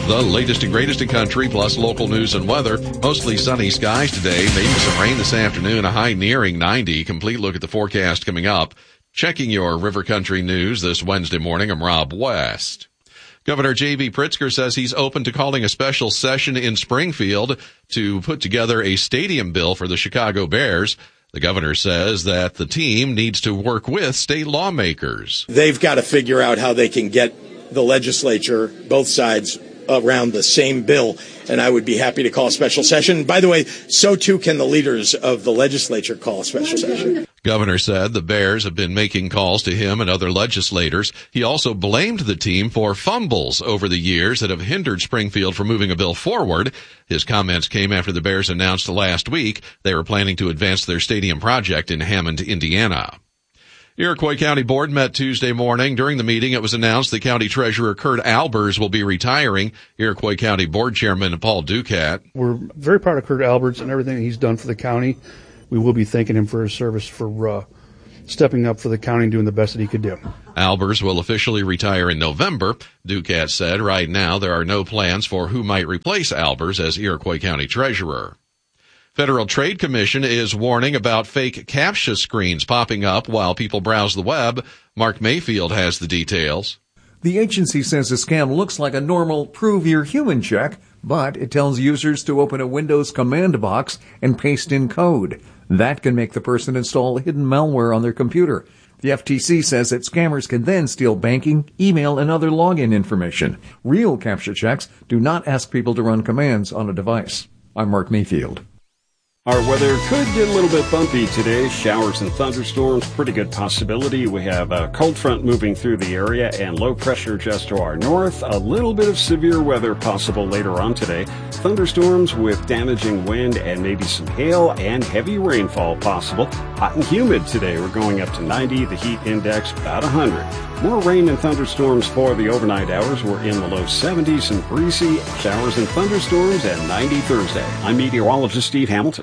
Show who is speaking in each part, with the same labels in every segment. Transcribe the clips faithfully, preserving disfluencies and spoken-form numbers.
Speaker 1: The latest and greatest in country, plus local news and weather. Mostly sunny skies today. Maybe some rain this afternoon. A high nearing ninety. Complete look at the forecast coming up. Checking your River Country news this Wednesday morning. I'm Rob West. Governor J B. Pritzker says he's open to calling a special session in Springfield to put together a stadium bill for the Chicago Bears. The governor says that the team needs to work with state lawmakers.
Speaker 2: They've got to figure out how they can get the legislature, both sides, around the same bill, and I would be happy to call a special session. By the way, so too can the leaders of the legislature call a special session.
Speaker 1: Governor said the Bears have been making calls to him and other legislators. He also blamed the team for fumbles over the years that have hindered Springfield from moving a bill forward. His comments came after the Bears announced last week they were planning to advance their stadium project in Hammond, Indiana. Iroquois County Board met Tuesday morning. During the meeting, it was announced that County Treasurer Kurt Albers will be retiring. Iroquois County Board Chairman Paul Ducat.
Speaker 3: We're very proud of Kurt Albers and everything he's done for the county. We will be thanking him for his service, for uh, stepping up for the county and doing the best that he could do.
Speaker 1: Albers will officially retire in November. Ducat said right now there are no plans for who might replace Albers as Iroquois County Treasurer. Federal Trade Commission is warning about fake CAPTCHA screens popping up while people browse the web. Mark Mayfield has the details.
Speaker 4: The agency says the scam looks like a normal prove you're human check, but it tells users to open a Windows command box and paste in code. That can make the person install hidden malware on their computer. The F T C says that scammers can then steal banking, email, and other login information. Real CAPTCHA checks do not ask people to run commands on a device. I'm Mark Mayfield.
Speaker 5: Our weather could get a little bit bumpy today. Showers and thunderstorms, pretty good possibility. We have a cold front moving through the area and low pressure just to our north. A little bit of severe weather possible later on today. Thunderstorms with damaging wind and maybe some hail and heavy rainfall possible. Hot and humid today. We're going up to ninety. The heat index about one hundred. More rain and thunderstorms for the overnight hours. We're in the low seventies and breezy. Showers and thunderstorms at ninety Thursday. I'm meteorologist Steve Hamilton.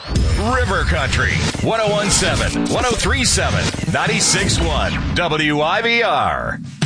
Speaker 6: River Country, one oh one point seven, one oh three point seven, ninety-six point one, W I B R.